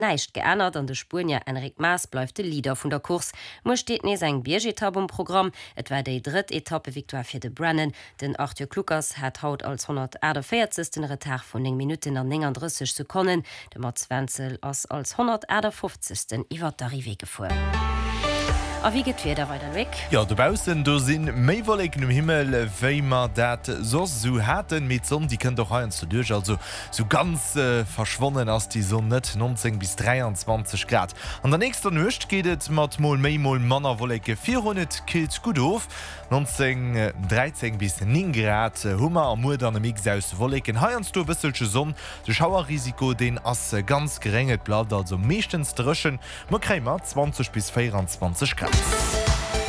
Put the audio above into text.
Neicht geändert an de Spurnier Enric Maas bleif de Leader vun der Kurs. Mo steet nees eng Biergetappe im Programm, et war déi dritt Etappe Victoire fir de Brennan. Den Arthur Klukas hat haut als 140. Retag vun 10 Minuten an 39 Sekunden. De Mats Wenzel ass als 150. iwwer d'Arrivée gefuer. A wie geht wieder weiter weg? Ja, dubausen du sinn méi wolleken Himmel wéi mat dat sos so hatten mit Sonn, die könnt doch haien zu duch, also so ganz verschwonnen ass die Sonne net 19 bis 23 Grad. An der nächster Nucht gehtt mat moll méimol Manner wolleke 400 kilt gut of, 13 bis 9 Grad Hummer am Mu an Mix aus wolleken haiers du bësselsche Sonn, de Schauerrisiko den ass ganz gerenget bleibt, also meeschtens drëschen, ma krämer 20 bis 24 Grad.